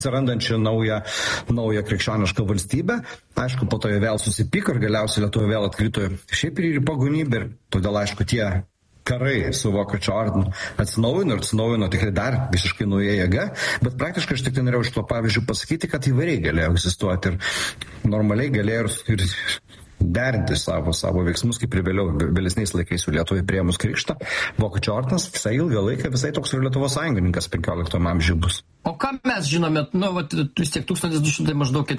atsirandančią naują krikščionišką valstybę. Aišku, po to jie vėl susipyko ir galiausiai Lietuva vėl atkrito šiaip ir į pagonybę. Ir todėl, aišku, tie karai su Vokiečių ordinu atsinaujino tikrai dar visiškai nauja jėga, bet praktiškai aš tik tai norėjau iš to pavyzdžių pasakyti, kad įvairiai galėjo egzistuoti ir normaliai galėjo ir derinti savo veiksmus, kaip ir vėlesniais laikais su Lietuvai priėmus krikštą. Vokiečių ordinas visai ilgą laiką visai toks ir Lietuvos sąjungininkas 15 amžiuje bus. O ką mes žinome, vis tiek 1240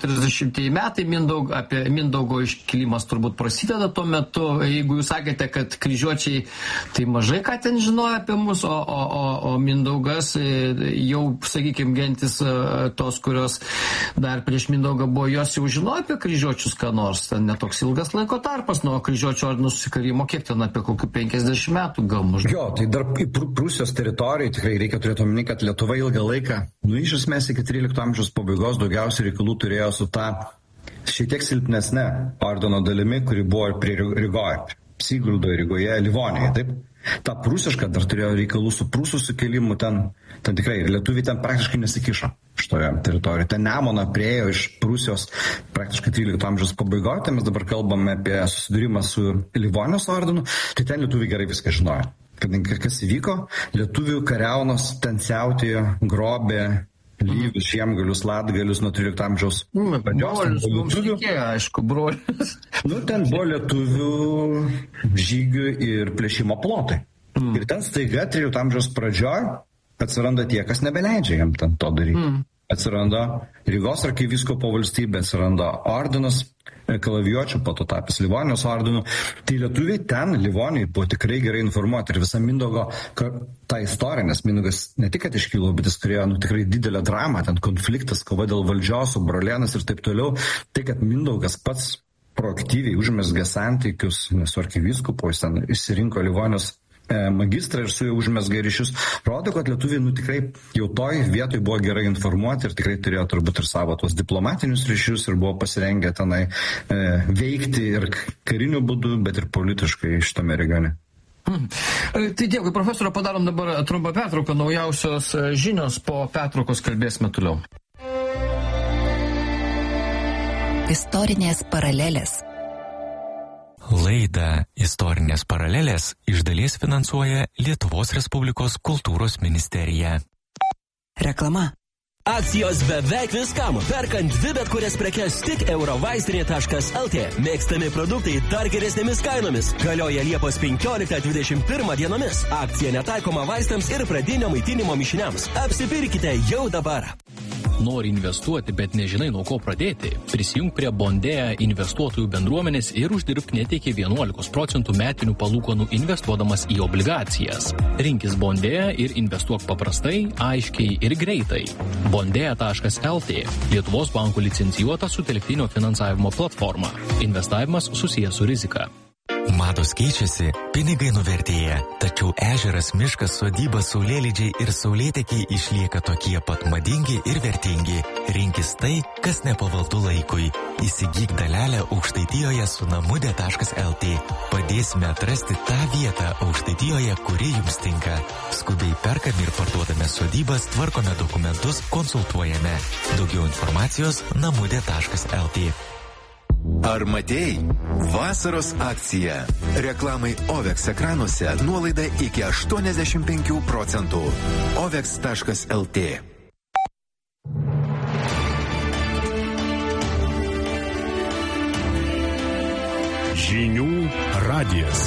metai apie Mindaugo iškilimas turbūt prasideda tuo metu. Jeigu jūs sakėte, kad kryžiuočiai tai mažai ką ten žinojo apie mus, o Mindaugas jau, sakykime, gentis tos, kurios dar prieš Mindaugą buvo, jos jau žinojo apie kryžiuočius ką nors. Ten netoks ilgas laiko tarpas nuo kryžiuočių ordino susikarimo, kiek ten apie kokių 50 metų gal maždaug. Jo, tai dar į Prūsijos teritoriją tikrai reikia turėti omeny, kad Lietuva ilgą laiką, iš esmės iki 13 amžiaus pabaigos daugiausiai reikalų turėjo su ta šiek tiek silpnesnė ordino dalimi, kuri buvo prie Rygoje, Siguldo Rygoje, Livonijoje, taip. Ta prūsiška dar turėjo reikalų su prūsų sukėlimu, ten tikrai ir lietuviai ten praktiškai nesikišo šitoje teritorijoje. Ten Nemuną priėjo iš Prūsijos praktiškai 13 amžiaus pabaigoje, tai mes dabar kalbame apie susidūrimą su Livonijos ordinu, tai ten lietuviai gerai viską žinojo. Kadangi kas įvyko, lietuvių kariaunos ten siautėjo, grobė Lyvius, Žiemgalius, Latgalius nuo 13 amžiaus. Brolius, mums reikėjo, aišku, brolius. Ten buvo lietuvių žygių ir plėšimo plotai. Ir ten staiga 13 amžiaus pradžioj atsiranda tie, kas nebeleidžia jam ten to daryti. Atsiranda Rygos arkivyskupo valstybė, atsiranda ordinas kalavijuočių, po to tapęs Livonijos ordinu. Tai lietuviai ten, Livonijai, buvo tikrai gerai informuoti ir visa Mindaugo ta istorija, nes Mindaugas ne tik, kad iškilo, bet jis turėjo tikrai didelę dramą, ten konfliktas, kova dėl valdžios, su brolėnas ir taip toliau. Tai, kad Mindaugas pats proaktyviai užmezgė santykius, nes su arkivyskupu jis ten išsirinko Livonijos magistrą ir su juo užmezgė ryšius, rodo, kad lietuviai tikrai jau toj vietoj buvo gerai informuoti ir tikrai turėjo turbūt ir savo tuos diplomatinius ryšius ir buvo pasirengę tenai veikti ir kariniu būdu, bet ir politiškai šitame regione. Tai dėkui, profesorė, padarom dabar trumpą pertrauką, naujausios žinios, po pertraukos kalbėsime toliau. Istorinės paralelės. Laidą Istorinės paralelės iš dalies finansuoja Lietuvos Respublikos kultūros ministerija. Reklama. Akcijos beveik viskam. Perkant 2 bet kurias prekes tik eurovaistinė.lt. Mėgstami produktai dar geresnėmis kainomis. Galioja Liepos 15-21 dienomis. Akcija netaikoma vaistams ir pradinio maitinimo mišiniams. Apsipirkite jau dabar. Nori investuoti, bet nežinai nuo ko pradėti? Prisijunk prie Bondea investuotojų bendruomenės ir uždirbk net iki 11% metinių palūkanų investuodamas į obligacijas. Rinkis Bondea ir investuok paprastai, aiškiai ir greitai. Bondea.lt – Lietuvos bankų licencijuota sutelktinio finansavimo platforma. Investavimas susijęs su rizika. Mados keičiasi, pinigai nuvertėja, tačiau ežeras, miškas, sodyba, saulėlydžiai ir saulėtekiai išlieka tokie pat madingi ir vertingi. Rinkis tai, kas nepavaldu laikui. Įsigyk dalelę Aukštaitijoje su namude.lt. Padėsime atrasti tą vietą Aukštaitijoje, kuri jums tinka. Skubiai perkame ir parduodame sodybas, tvarkome dokumentus, konsultuojame. Daugiau informacijos namude.lt. Ar matei? Vasaros akcija. Reklamai OVEX ekranuose nuolaida iki 85%. OVEX.lt. Žinių radijas.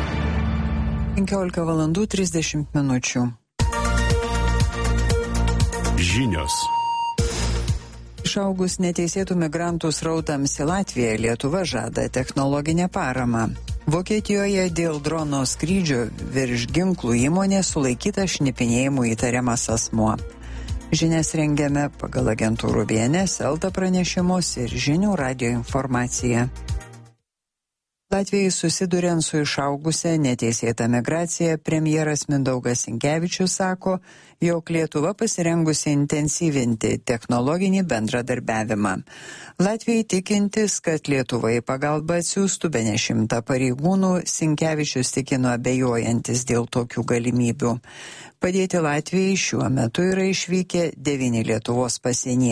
15:30. Žinios. Išaugus neteisėtų migrantų srautams į Latviją, Lietuva žada technologinę paramą. Vokietijoje dėl drono skrydžio virš ginklų įmonės sulaikyta šnipinėjimu įtariamas asmuo. Žinias rengiame pagal agentūrų BNS, Elta pranešimus ir Žinių radijo informaciją. Latvijai susiduriant su išaugusia neteisėta migracija, premjeras Mindaugas Sinkevičius sako, jog Lietuva pasirengusi intensyvinti technologinį bendradarbiavimą. Latvijai tikintis, kad Lietuvai pagalba atsiųstų bene 100 pareigūnų, Sinkevičius tikino abejojantis dėl tokių galimybių. Padėti Latvijai šiuo metu yra išvykę 9 Lietuvos pasieniečiai.